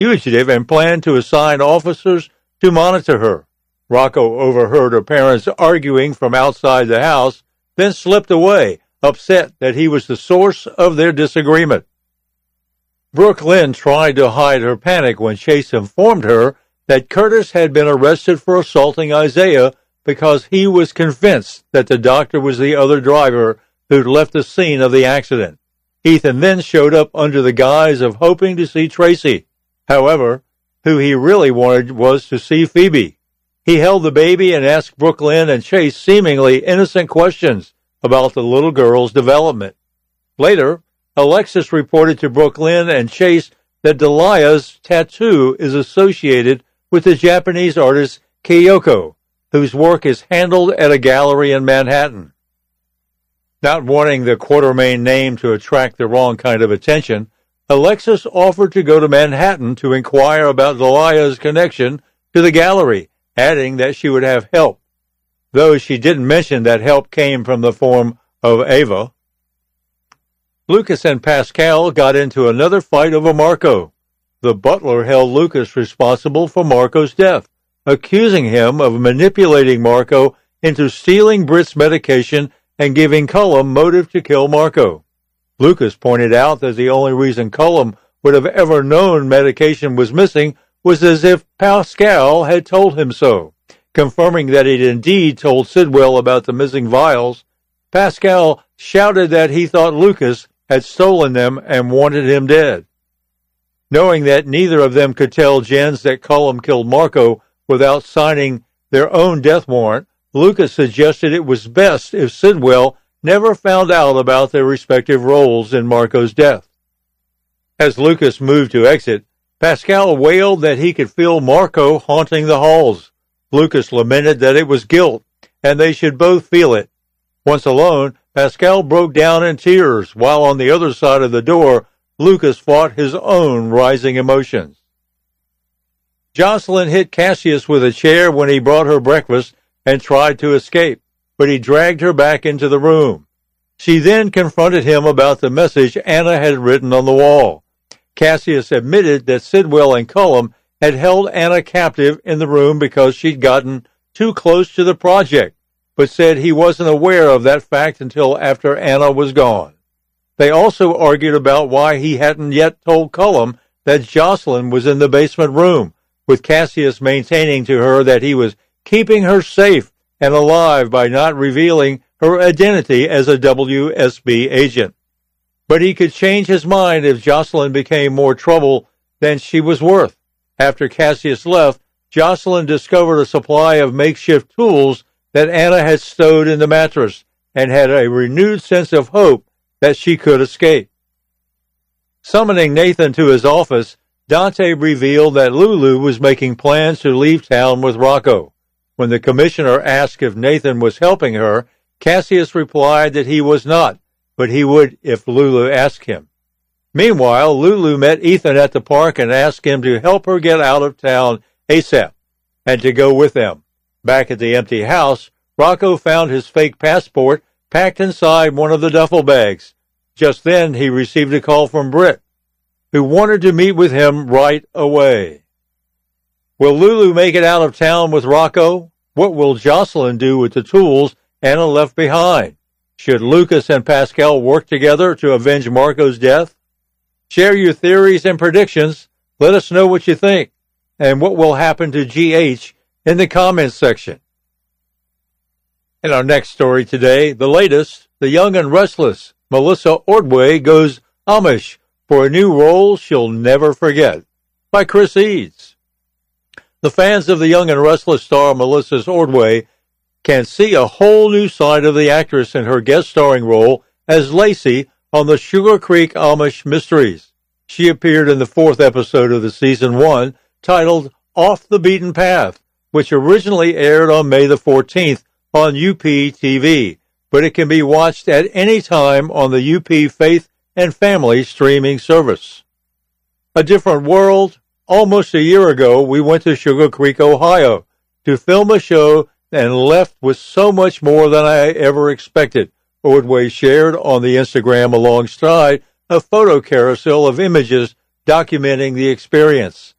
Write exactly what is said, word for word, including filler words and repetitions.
fugitive and planned to assign officers to monitor her. Rocco overheard her parents arguing from outside the house, then slipped away, upset that he was the source of their disagreement. Brooke Lynn tried to hide her panic when Chase informed her that Curtis had been arrested for assaulting Isaiah because he was convinced that the doctor was the other driver who'd left the scene of the accident. Ethan then showed up under the guise of hoping to see Tracy. However, who he really wanted was to see Phoebe. He held the baby and asked Brooke Lynn and Chase seemingly innocent questions about the little girl's development. Later, Alexis reported to Brooke Lynn and Chase that Delia's tattoo is associated with the Japanese artist Kyoko, whose work is handled at a gallery in Manhattan. Not wanting the Quartermain name to attract the wrong kind of attention, Alexis offered to go to Manhattan to inquire about Delia's connection to the gallery, adding that she would have help, though she didn't mention that help came from the form of Ava. Lucas and Pascal got into another fight over Marco. The butler held Lucas responsible for Marco's death, accusing him of manipulating Marco into stealing Britt's medication and giving Cullum motive to kill Marco. Lucas pointed out that the only reason Cullum would have ever known medication was missing was as if Pascal had told him so. Confirming that he'd indeed told Sidwell about the missing vials, Pascal shouted that he thought Lucas had stolen them and wanted him dead. Knowing that neither of them could tell Jens that Cullum killed Marco without signing their own death warrant, Lucas suggested it was best if Sidwell never found out about their respective roles in Marco's death. As Lucas moved to exit, Pascal wailed that he could feel Marco haunting the halls. Lucas lamented that it was guilt, and they should both feel it. Once alone, Pascal broke down in tears, while on the other side of the door, Lucas fought his own rising emotions. Jocelyn hit Cassius with a chair when he brought her breakfast and tried to escape, but he dragged her back into the room. She then confronted him about the message Anna had written on the wall. Cassius admitted that Sidwell and Cullum had held Anna captive in the room because she'd gotten too close to the project, but said he wasn't aware of that fact until after Anna was gone. They also argued about why he hadn't yet told Cullum that Jocelyn was in the basement room, with Cassius maintaining to her that he was keeping her safe and alive by not revealing her identity as a W S B agent. But he could change his mind if Jocelyn became more trouble than she was worth. After Cassius left, Jocelyn discovered a supply of makeshift tools that Anna had stowed in the mattress and had a renewed sense of hope that she could escape. Summoning Nathan to his office, Dante revealed that Lulu was making plans to leave town with Rocco. When the commissioner asked if Nathan was helping her, Cassius replied that he was not, but he would if Lulu asked him. Meanwhile, Lulu met Ethan at the park and asked him to help her get out of town ASAP and to go with them. Back at the empty house, Rocco found his fake passport packed inside one of the duffel bags. Just then, he received a call from Britt, who wanted to meet with him right away. Will Lulu make it out of town with Rocco? What will Jocelyn do with the tools Anna left behind? Should Lucas and Pascal work together to avenge Marco's death? Share your theories and predictions. Let us know what you think and what will happen to G H in the comments section. In our next story today, the latest, The Young and Restless, Melissa Ordway goes Amish for a new role she'll never forget, by Chris Eads. The fans of The Young and Restless star Melissa Ordway can see a whole new side of the actress in her guest starring role as Lacey on the Sugar Creek Amish Mysteries. She appeared in the fourth episode of the season one, titled Off the Beaten Path, which originally aired on May the fourteenth on U P T V, but it can be watched at any time on the U P Faith and Family streaming service. A Different World. Almost a year ago, we went to Sugar Creek, Ohio, to film a show and left with so much more than I ever expected, Ordway shared on the Instagram alongside a photo carousel of images documenting the experience.